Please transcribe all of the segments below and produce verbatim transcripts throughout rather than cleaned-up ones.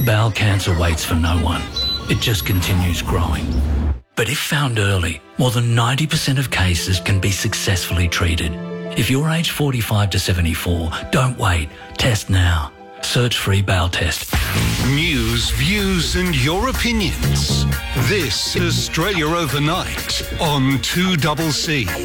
Bowel cancer waits for no one. It just continues growing. But if found early, more than ninety percent of cases can be successfully treated. If you're aged forty-five to seventy-four, don't wait. Test now. Search free bowel test. News, views and your opinions. This is Australia Overnight on two C C.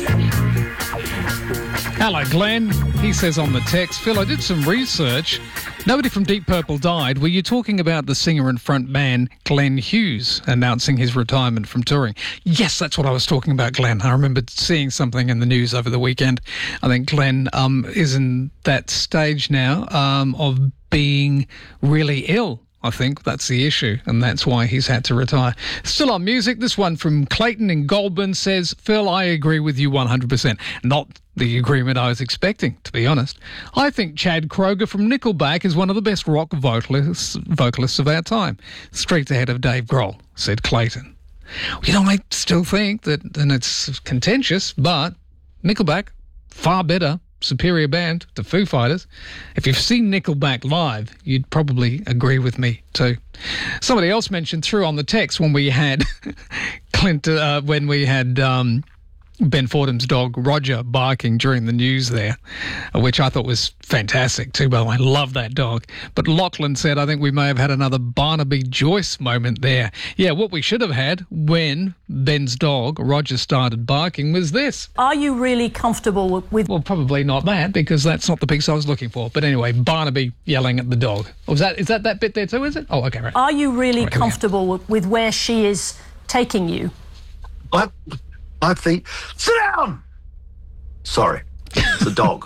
Hello, Glenn. He says on the text, Phil, I did some research. Nobody from Deep Purple died. Were you talking about the singer and frontman Glenn Hughes announcing his retirement from touring? Yes, that's what I was talking about, Glenn. I remember seeing something in the news over the weekend. I think Glenn um, is in that stage now um, of being really ill. I think that's the issue, and that's why he's had to retire. Still on music, this one from Clayton in Goulburn says, Phil, I agree with you one hundred percent. Not the agreement I was expecting, to be honest. I think Chad Kroeger from Nickelback is one of the best rock vocalists, vocalists of our time. Streets ahead of Dave Grohl, said Clayton. You know, I still think that, and it's contentious, but Nickelback, far better, superior band to Foo Fighters. If you've seen Nickelback live, you'd probably agree with me too. Somebody else mentioned through on the text when we had Clint, uh, when we had um, Ben Fordham's dog Roger barking during the news there, which I thought was fantastic too. By the way, I love that dog. But Lachlan said, I think we may have had another Barnaby Joyce moment there. Yeah, what we should have had when Ben's dog Roger started barking was this. Are you really comfortable with... Well, probably not that, because that's not the piece I was looking for. But anyway, Barnaby yelling at the dog. Oh, was that, is that that bit there too, is it? Oh, okay, right. Are you really right, comfortable with where she is taking you? I, I think... Sit down! Sorry. It's a dog.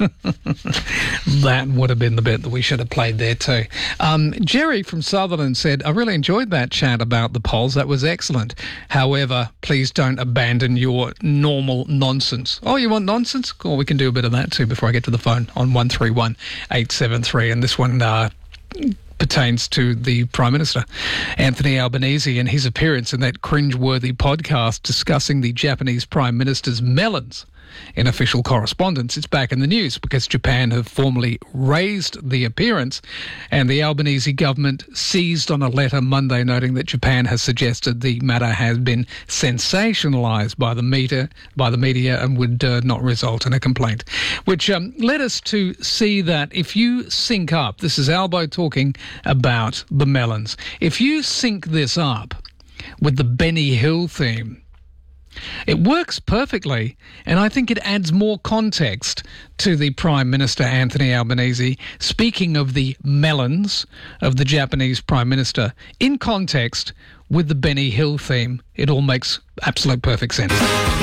That would have been the bit that we should have played there too. Um, Jerry from Sutherland said, I really enjoyed that chat about the polls. That was excellent. However, please don't abandon your normal nonsense. Oh, you want nonsense? Cool, we can do a bit of that too before I get to the phone on one three one eight seven three. And this one... Uh, pertains to the Prime Minister, Anthony Albanese, and his appearance in that cringe-worthy podcast discussing the Japanese Prime Minister's melons in official correspondence. It's back in the news because Japan have formally raised the appearance, and the Albanese government seized on a letter Monday noting that Japan has suggested the matter has been sensationalised by the media, by the media and would uh, not result in a complaint, which um, led us to see that if you sync up, this is Albo talking about the melons, if you sync this up with the Benny Hill theme, it works perfectly, and I think it adds more context to the Prime Minister, Anthony Albanese, speaking of the melons of the Japanese Prime Minister in context with the Benny Hill theme. It all makes absolute perfect sense.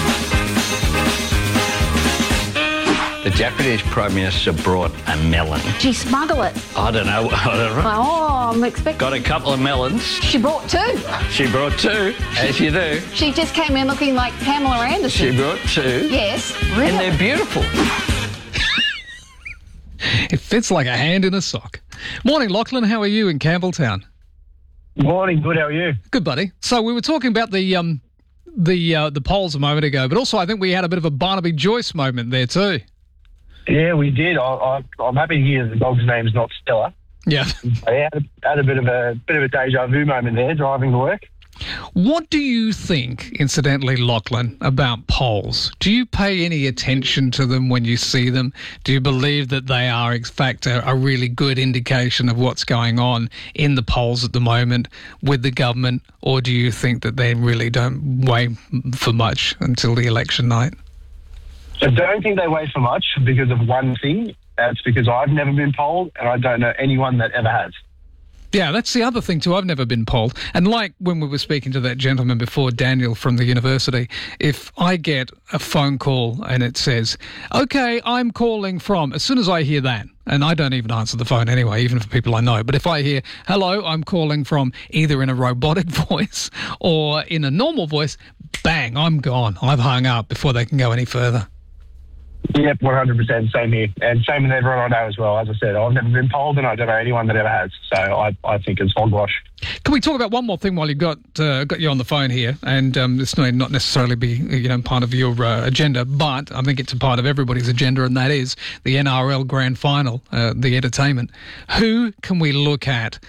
The Japanese Prime Minister brought a melon. Did she smuggle it? I don't know. I don't know. Oh, I'm expecting... Got a couple of melons. She brought two. She brought two, as you do. She just came in looking like Pamela Anderson. She brought two. Yes, really. And they're beautiful. It fits like a hand in a sock. Morning, Lachlan. How are you in Campbelltown? Morning. Good. How are you? Good, buddy. So we were talking about the um, the uh, the polls a moment ago, but also I think we had a bit of a Barnaby Joyce moment there too. Yeah, we did. I, I, I'm happy to hear the dog's name's not Stella. Yeah. I had a, had a bit of a bit of a deja vu moment there, driving to work. What do you think, incidentally, Lachlan, about polls? Do you pay any attention to them when you see them? Do you believe that they are, in fact, a, a really good indication of what's going on in the polls at the moment with the government, or do you think that they really don't weigh for much until the election night? I don't think they weigh for much because of one thing. That's because I've never been polled and I don't know anyone that ever has. Yeah, that's the other thing too. I've never been polled. And like when we were speaking to that gentleman before, Daniel from the university, if I get a phone call and it says, okay, I'm calling from, as soon as I hear that, and I don't even answer the phone anyway, even for people I know, but if I hear, hello, I'm calling from, either in a robotic voice or in a normal voice, bang, I'm gone. I've hung up before they can go any further. Yep, one hundred percent. Same here. And same with everyone I know as well. As I said, I've never been polled and I don't know anyone that ever has. So I, I think it's hogwash. Can we talk about one more thing while you've got uh, got you on the phone here? And um, this may not necessarily be you know part of your uh, agenda, but I think it's a part of everybody's agenda, and that is the N R L Grand Final, uh, the entertainment. Who can we look at